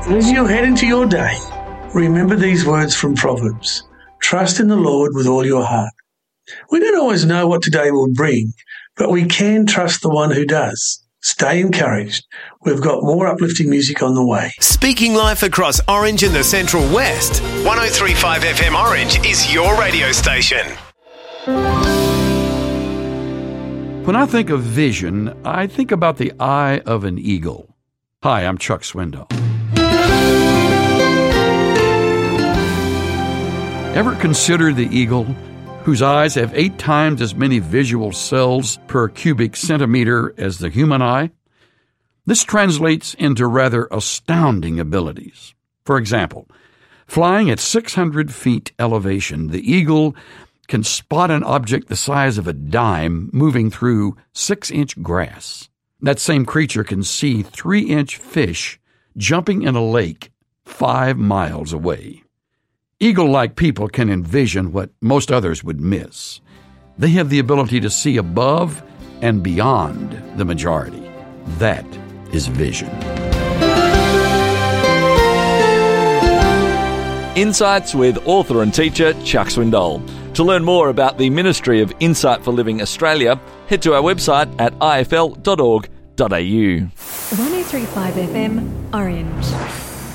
As you head into your day, remember these words from Proverbs. Trust in the Lord with all your heart. We don't always know what today will bring, but we can trust the one who does. Stay encouraged. We've got more uplifting music on the way. Speaking life across Orange and the Central West, 103.5 FM Orange is your radio station. When I think of vision, I think about the eye of an eagle. Hi, I'm Chuck Swindoll. Ever consider the eagle, whose eyes have 8 times as many visual cells per cubic centimeter as the human eye? This translates into rather astounding abilities. For example, flying at 600 feet elevation, the eagle can spot an object the size of a dime moving through 6-inch grass. That same creature can see 3-inch fish jumping in a lake 5 miles away. Eagle-like people can envision what most others would miss. They have the ability to see above and beyond the majority. That is vision. Insights with author and teacher Chuck Swindoll. To learn more about the Ministry of Insight for Living Australia, head to our website at ifl.org.au. 103.5 FM Orange.